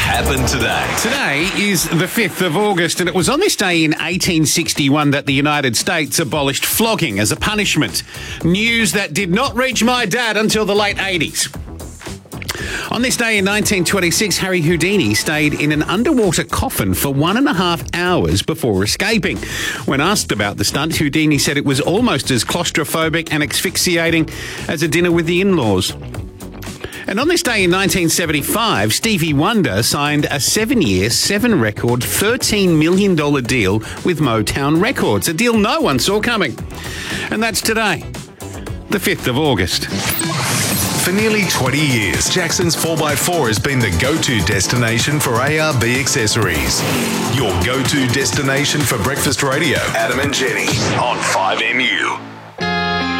happened today. Today is the 5th of August, and it was on this day in 1861 that the United States abolished flogging as a punishment. News that did not reach my dad until the late 80s. On this day in 1926, Harry Houdini stayed in an underwater coffin for 1.5 hours before escaping. When asked about the stunt, Houdini said it was almost as claustrophobic and asphyxiating as a dinner with the in-laws. And on this day in 1975, Stevie Wonder signed a 7-year, 7-record, $13 million deal with Motown Records, a deal no one saw coming. And that's today, the 5th of August. For nearly 20 years, Jackson's 4x4 has been the go-to destination for ARB accessories. Your go-to destination for breakfast radio. Adam and Jenny on 5MU.